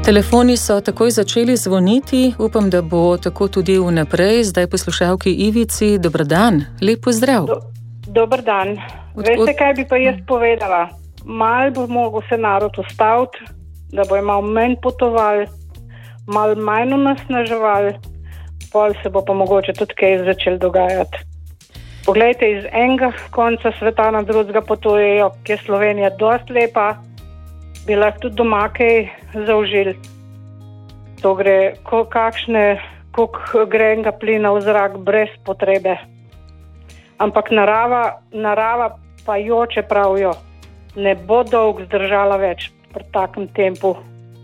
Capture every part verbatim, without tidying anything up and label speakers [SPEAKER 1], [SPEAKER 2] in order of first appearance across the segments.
[SPEAKER 1] Telefoni so takoj začeli zvoniti, upam, da bo tako tudi vnaprej. Zdaj poslušalki Ivici, dober dan, lep pozdrav.
[SPEAKER 2] Do, dober dan. Od, Veste, od... kaj bi pa jaz povedala? Mal bo mogel se narod ustaviti, da bo imel manj potoval, mal manj nasnaževal, pol se bo pa mogoče tudi kaj začel dogajati. Poglejte, iz enega konca sveta na drugega potujejo, ki je Slovenija dosti lepa, bi lahko tudi doma kaj zaužili. To gre, ko, kakšne, koliko grenega plina v zrak brez potrebe. Ampak narava, narava pa joče pravijo, ne bo dolgo zdržala več pri takem tempu.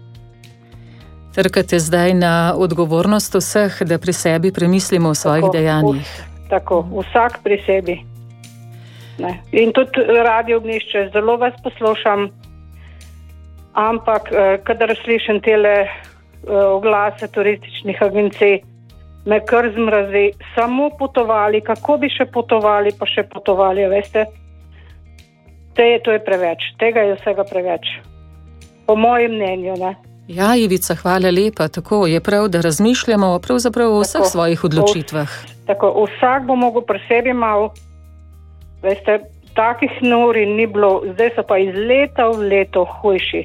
[SPEAKER 1] Trkate zdaj na odgovornost vseh, da pri sebi premislimo o svojih tako, dejanjih.
[SPEAKER 2] Vs, tako, vsak pri sebi. Ne. In tudi Radio Ognjišče, zelo vas poslušam, ampak kadar slišim tele oglase turističnih agencij, me kar zmrazi. Samo potovali, kako bi še potovali, pa še potovali, veste? Te, to je preveč, tega je vsega preveč. Po mojem mnenju, ne?
[SPEAKER 1] Ja, Ivica, hvala lepa. Tako je prav, da razmišljamo pravzaprav o vseh svojih odločitvah.
[SPEAKER 2] Tako, vsak bo mogel pri sebi malo, veste, takih nori ni bilo, zdaj so pa iz leta v leto hujši.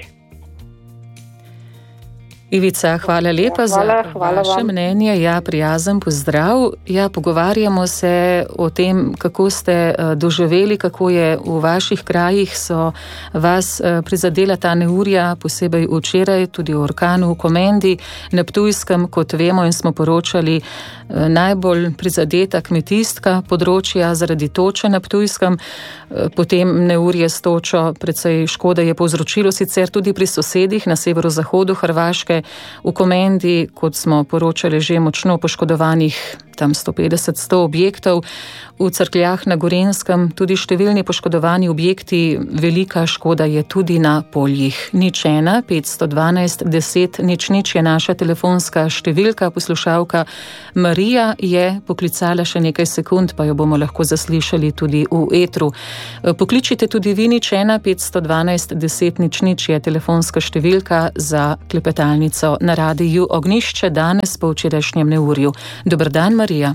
[SPEAKER 1] Ivica, hvala lepa hvala, za hvala vaše vam. mnenje. Ja, prijazen pozdrav. Ja, pogovarjamo se o tem, kako ste doživeli, kako je v vaših krajih so vas prizadela ta neurja, posebej včeraj, tudi v orkanu v Komendi, na Ptujskem, kot vemo in smo poročali, najbolj prizadeta kmetijska področja zaradi toče na Ptujskem. Potem neurje s točo, precej škode je povzročilo sicer tudi pri sosedih na severozahodu Hrvaške. V Komendi, kot smo poročali, že močno poškodovanih tam sto petdeset do sto objektov, v Cerkljah na Gorenjskem tudi številni poškodovani objekti, velika škoda je tudi na poljih. Nič ena, petsto dvanajst, deset, nič nič je naša telefonska številka. Poslušalka Marija je poklicala še nekaj sekund, pa jo bomo lahko zaslišali tudi v etru. Pokličite tudi vi, nič ena, petsto dvanajst, deset, nič nič je telefonska številka za klepetalnico na Radiu Ognjišče danes po včerajšnjem neurju. Dober dan, Marija.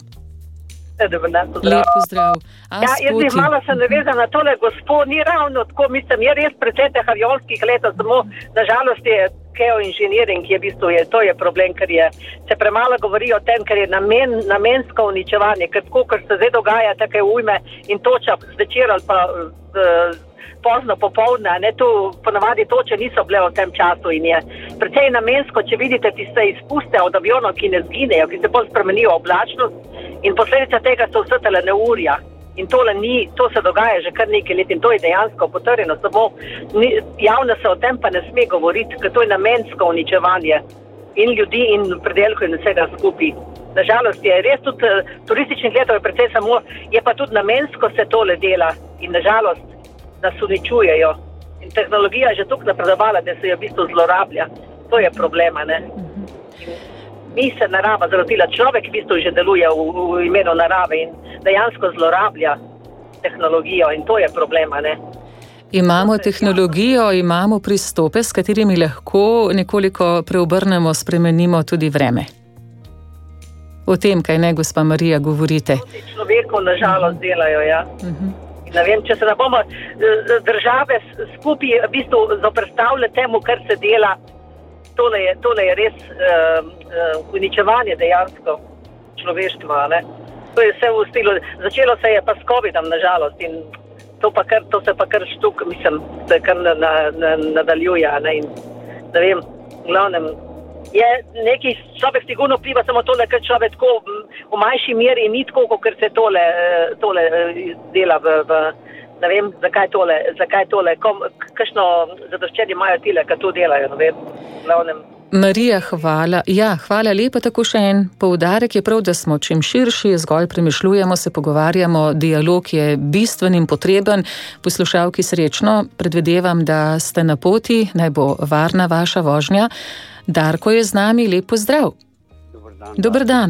[SPEAKER 3] Dobar dan, pozdrav.
[SPEAKER 1] Lep pozdrav. A,
[SPEAKER 3] ja, jaz bi malo se navezala na tole gospod, ni ravno tako, mislim, je res precej teh avionskih letov, samo nažalost je geoinženiring, je v bistvu, je, to je problem, ker je, se premalo govori o tem, ker je namen, namensko uničevanje, ker tako, ker se zdaj dogaja take ujme in toča zvečer ali pa uh, pozno popoldne, ne, tu ponavadi toče niso bile v tem času in je precej namensko, če vidite tiste izpuste od avionov, ki ne zginejo, ki se bolj spremenijo oblačnost in posledica tega so vse tele neurja. In tole ni, to se dogaja že kar nekaj let in to je dejansko potrjeno, samo ni, javno se o tem pa ne sme govoriti, ker to je namensko uničevanje in ljudi in predelkov in vsega skupaj. Nažalost je res tudi turističnih letov je precej samo, je pa tudi namensko se tole dela in nažalost nas uničujejo. In tehnologija je že toliko napredovala, da se jo v bistvu zlorablja. To je problema, ne? Mi se narava zrodila, človek v bistvu že deluje v, v imenu narave in dejansko zlorablja tehnologijo in to je problema, ne?
[SPEAKER 1] Imamo tehnologijo, imamo pristope, s katerimi lahko nekoliko preobrnemo, spremenimo tudi vreme. O tem, kaj ne, gospa Marija, govorite?
[SPEAKER 3] Tudi človekov nažalost delajo, ja. Uh-huh. Ne vem, če se ne bomo države skupaj v bistvu zoperstavile temu, kar se dela, tole je, tole je res uh, uh, uničevanje dejansko človeštva, ne. To je vse v stilu, začelo se je pa s covidom, nažalost, in to, pa kar, to se pa kar štuk, mislim, se kar na, na, na, nadaljuje, ne, in ne vem, v glavnem, je neki človek sigurno vpliva samo tole, ker človek tako v manjši meri ni tako, ker se tole, tole dela v, v, ne vem, zakaj tole, zakaj tole, kom, kakšno zadoščenje imajo tile, kad to delajo, ne vem, v glavnem.
[SPEAKER 1] Marija, hvala. Ja, hvala lepa. Tako še en poudarek je prav, da smo čim širši, zgolj premišljujemo, se pogovarjamo, dialog je bistven in potreben. Poslušalki srečno, predvidevam, da ste na poti, naj bo varna vaša vožnja. Darko je z nami, lep pozdrav.
[SPEAKER 4] Dobar dan.
[SPEAKER 1] Dobar dan.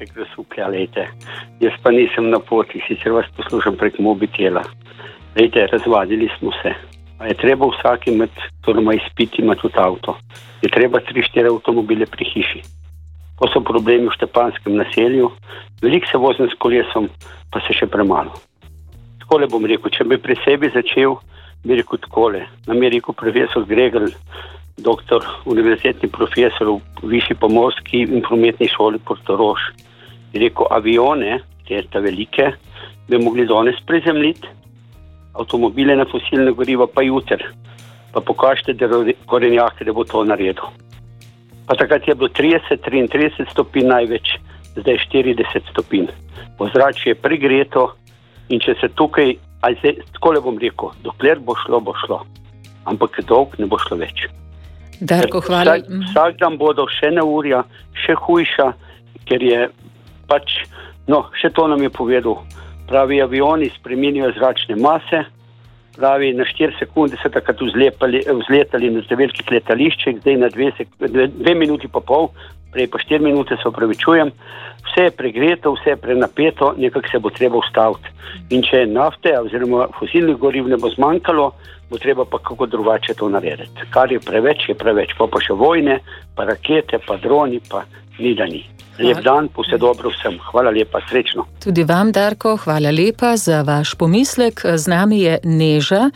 [SPEAKER 4] Jaz pa nisem na poti, sicer vas poslušam prek mobitela. Lejte, razvadili smo se. A je treba vsak imeti, torej izpiti imati tudi avto. Je treba tri, štiri avtomobile pri hiši. To so problemi v štepanskem naselju. Veliko se vozim s kolesom, pa se še premalo. Takole bom rekel, če bi pri sebi začel, bi rekel takole. Nam je rekel profesor Gregor, doktor, univerzitetni profesor v Višji pomorski in prometni šoli Portorož. Je rekel, avione, te ta velike, bi mogli danes prizemljiti, avtomobile na fosilne goriva pa jutr. Pa pokažite, da korenjake, da bo to naredil. Pa takrat je bilo trideset, triintrideset stopinj največ, zdaj štirideset stopinj. Ozračje je pregreto in če se tukaj, ali zdaj, takole bom rekel, dokler bo šlo, bo šlo. Ampak dolg ne bo šlo več.
[SPEAKER 1] Darko, hvala.
[SPEAKER 4] Vsak, vsak dan bodo še neurja, še hujša, ker je pač, no, še to nam je povedal. Pravi, avioni spreminjajo zračne mase, pravi, na štiri sekunde so takrat vzlepali, vzletali na velikih letališčih, zdaj na dve, dve, dve minuti pa pol, prej pa štiri minute, se opravičujem. Vse je pregreto, vse je prenapeto, nekako se bo treba ustaviti. In če nafte oziroma fosilnih goriv ne bo zmanjkalo, bo treba pa kako drugače to narediti. Kar je preveč, je preveč. Pa pa še vojne, pa rakete, pa droni, pa ni da ni. Lep dan, vse dobro vsem. Hvala lepa, srečno.
[SPEAKER 1] Tudi vam, Darko, hvala lepa za vaš pomislek. Z nami je Neža.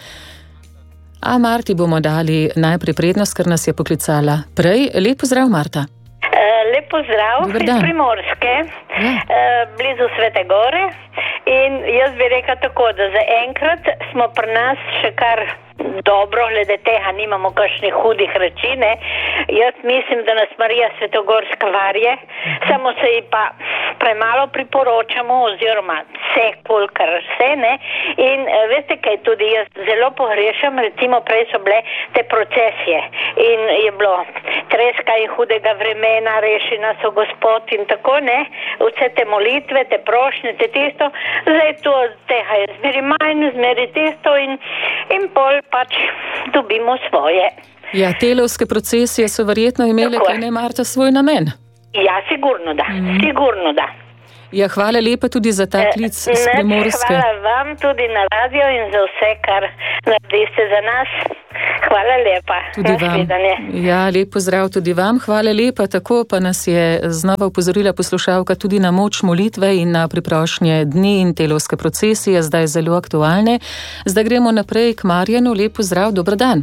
[SPEAKER 1] A Marti bomo dali najprej prednost, ker nas je poklicala prej. Lep pozdrav, Marta.
[SPEAKER 5] Lep pozdrav iz Primorske,
[SPEAKER 1] ja.
[SPEAKER 5] Blizu Svete Gore. In jaz bi rekel tako, da za enkrat smo pri nas še kar dobro, glede tega nimamo kakšnih hudih reči, ne. Jaz mislim, da nas Marija Svetogorska varje, samo se ji pa premalo priporočamo, oziroma vse, kolikor vse, ne. In veste kaj, tudi jaz zelo pogrešam, recimo prej so bile te procesije in je bilo treska in hudega vremena, reši nas o Gospod in tako, ne. Vse te molitve, te prošnje, te tisto, zdaj to tega je zmeri manj, zmeri tisto in, in pol pač dobimo svoje.
[SPEAKER 1] Ja, telovske procesije so verjetno imele, kaj ne, Marta, svoj namen.
[SPEAKER 5] Ja, sigurno da, mm. sigurno da.
[SPEAKER 1] Ja, hvala lepa tudi za ta klic iz Primorske.
[SPEAKER 5] Hvala vam tudi na radio in za vse, kar naredite za nas. Hvala lepa.
[SPEAKER 1] Tudi vam. Ja, lep pozdrav tudi vam. Hvala lepa. Tako pa nas je znova upozorila poslušalka tudi na moč molitve in na priprošnje dni in telovske procesije, zdaj zelo aktualne. Zdaj gremo naprej k Marjanu. Lep pozdrav, dober dan.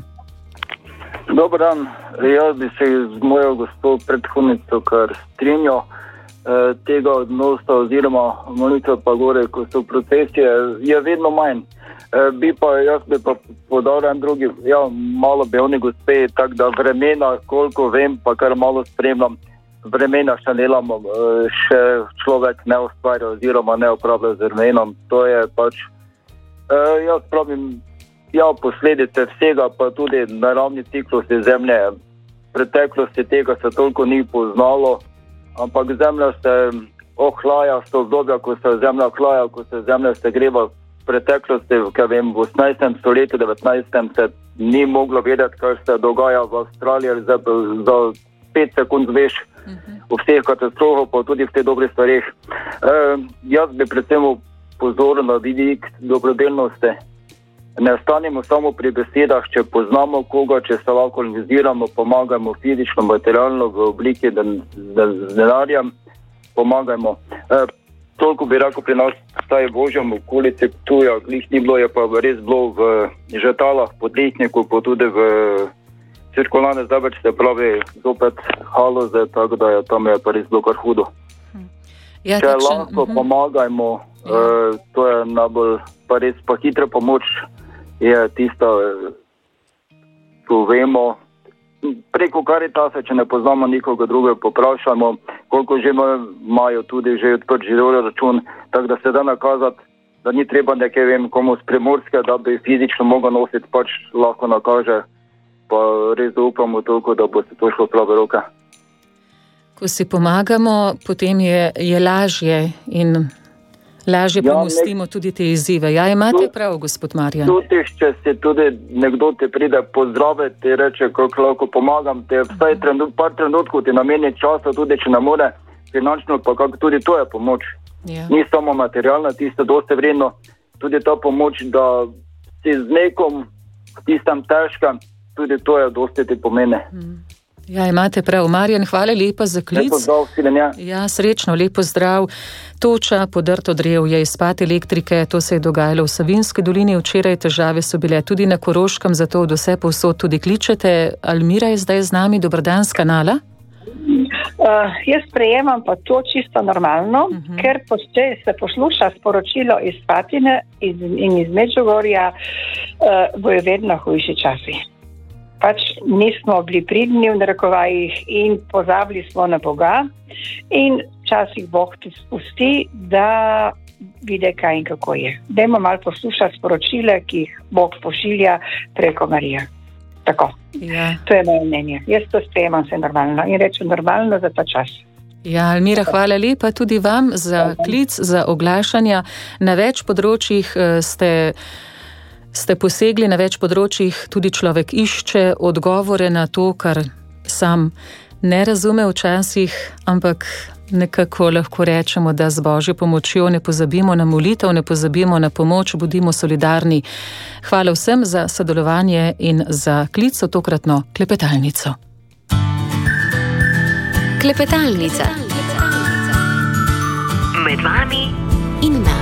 [SPEAKER 6] Dober dan. Jaz bi se z mojo gospod predhodnico kar strinjal eh, tega odnosa oziroma molitve pa gore, ko so procesije, je vedno manj. Eh, bi pa, jaz bi pa podal en drugi, ja, malo bevni gospe, tako da vremena, koliko vem, pa kar malo spremljam, vremena še delamo, eh, še človek ne ustvarja oziroma ne upravlja z vremenom. To je pač, eh, jaz pravim, ja, posledice vsega, pa tudi naravni ciklusi zemlje. Preteklosti tega se toliko ni poznalo, ampak zemlja se ohlaja, so obdobja, ko se zemlja ohlaja, ko se zemlja segreva. V preteklosti, kaj vem, v osemnajstem stoletju, devetnajstem se ni moglo vedeti, kaj se dogaja v Avstraliji, za, za pet sekund zveš v vseh katastrofah, pa tudi v teh dobrih stvarih. E, jaz bi predvsem pozoril na vidik dobrodelnosti. Ne ostanemo samo pri besedah, če poznamo koga, če se lahko organiziramo, pomagamo fizično, materialno v obliki denarja, pomagajmo. E, toliko bi rekel pri nas, staj Božjem okolici Ptuja, glih ni bilo, je pa res bilo v Žetalah, Podletniku, pa tudi v Cirkulane Zabeč, se pravi zopet Haloze, tako da je tam je pa res bilo kar hudo.
[SPEAKER 1] Ja,
[SPEAKER 6] če
[SPEAKER 1] takšen,
[SPEAKER 6] lahko
[SPEAKER 1] uh-huh.
[SPEAKER 6] pomagajmo, ja. e, to je najbolj, pa res pa hitra pomoč, je tista, ko vemo, preko Karitasa, če ne poznamo nikoga drugega, poprašamo, koliko že imajo tudi že odprt žiro račun, tako da se da nakazati, da ni treba nekaj, vem, komu z Primorske, da bi fizično mogel nositi, pač lahko nakaže, pa res zaupamo toliko, da bo se to šlo prave roke.
[SPEAKER 1] Ko si pomagamo, potem je, je lažje in lažje ja, pomostimo nek... tudi te izzive. Ja, imate prav, gospod Marjan.
[SPEAKER 6] Tudi, če se tudi nekdo te pride pozdraviti, ti reče, kako lahko pomagam, te vsaj trenut, par trenutkov ti nameni časa, tudi če ne more finančno, pa kako tudi to je pomoč. Ja. Ni samo materialna, tisto dosti vredno, tudi ta pomoč, da si z nekom tistem težkem, tudi to je dosti ti pomeni.
[SPEAKER 1] Ja, imate prav. Marjan, hvala lepa za klic.
[SPEAKER 6] Lepo zdrav, Silenja.
[SPEAKER 1] Ja, srečno, lepo zdrav. Toča, podrto drevje, izpad elektrike, to se je dogajalo v Savinjski dolini. Včeraj težave so bile tudi na Koroškem, zato od vse povsod tudi kličete. Almira je zdaj z nami, dober dan z kanala.
[SPEAKER 7] Uh, jaz sprejemam pa to čisto normalno, uh-huh. ker če se posluša sporočilo iz Fatine iz, in iz Medžugorja, uh, bojo vedno hujši časi. Pač nismo bili pridni v narekovajih in pozabili smo na Boga in včasih Bog ti spusti, da vide kaj in kako je. Dajmo malo poslušati sporočile, ki jih Bog pošilja preko Marije. Tako, ja. To je moje mnenje. Jaz to sprejemam vse normalno in rečem normalno za ta čas.
[SPEAKER 1] Ja, Almira, hvala lepa tudi vam za klic, za oglašanja. Na več področjih ste... ste posegli, na več področjih tudi človek išče odgovore na to, kar sam ne razume včasih, ampak nekako lahko rečemo, da z Božjo pomočjo ne pozabimo na molitev, ne pozabimo na pomoč, bodimo solidarni. Hvala vsem za sodelovanje in za klic v tokratno klepetalnico.
[SPEAKER 8] Klepetalnica. Med vami in nami.